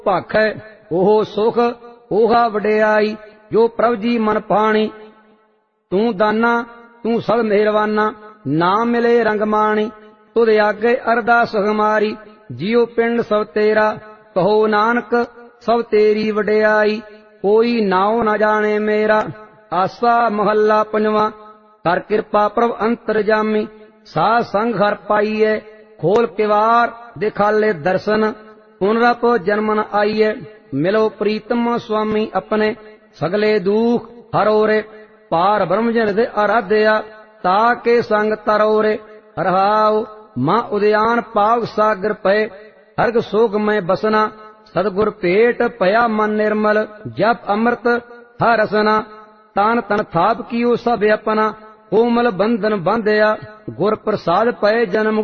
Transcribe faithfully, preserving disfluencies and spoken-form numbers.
ਭਾਖੈ ਉਹ ਸੁਖ ਉਹਾ ਵਡਿਆਈ, ਜੋ ਪ੍ਰਭ ਜੀ ਮਨ ਪਾਣੀ। ਤੂੰ ਦਾਨਾ ਤੂੰ ਸਭ ਮਿਹਰਵਾਨਾ, ਨਾਮ ਮਿਲੇ ਰੰਗ ਮਾਣੀ। ਤੁਧ ਆਗੇ ਅਰਦਾਸ ਹਮਾਰੀ, ਜਿਉ ਪਿੰਡ ਸਭ ਤੇਰਾ। ਕਹੋ ਨਾਨਕ ਸਭ ਤੇਰੀ ਵਡਿਆਈ, ਕੋਈ ਨਾਉ ਨਾ ਜਾਣੇ ਮੇਰਾ। ਆਸਾ ਮਹੱਲਾ ਪੰਜਵਾਂ। ਕਰ ਕਿਰਪਾ ਪ੍ਰਭ ਅੰਤਰਜਾਮੀ, ਸਾਧ ਸੰਗ ਹਰ ਪਾਈਐ। ਖੋਲ ਕਿਵਾਰ ਦਿਖਾਲੇ ਦਰਸ਼ਨ, ਪੁਨਰਪ ਜਨਮ ਨ ਆਈਐ। ਮਿਲੋ ਪ੍ਰੀਤਮ ਸੁਆਮੀ ਆਪਣੇ, ਸਗਲੇ ਦੁਖ ਹਰੋਰੇ। ਪਾਰ ਬ੍ਰਹਮ ਜਨ ਦੇ ਆਰਾਧਿਆ, ਤਾ ਕੇ ਸੰਗ ਤਰੋਰੇ। ਰਹਾਉ ਮਾਂ ਉਦਿਆਨ ਪਾਵ ਸਾਗਰ ਪਏ, ਹਰਗ ਸੋਗ ਮੈਂ ਬਸਨਾ। ਸਤਿਗੁਰ ਭੇਟ ਭਇਆ ਮਨ ਨਿਰਮਲ, ਜਪ ਅੰਮ੍ਰਿਤ ਹਰ ਰਸਨਾ। ਤਾਨ ਤਨ ਥਾਪ ਕੀਓ ਸਭ ਆਪਣਾ, ਕੋਮਲ ਬੰਧਨ ਬਾਂਧਿਆ। ਗੁਰ ਪ੍ਰਸਾਦ ਪਏ ਜਨਮ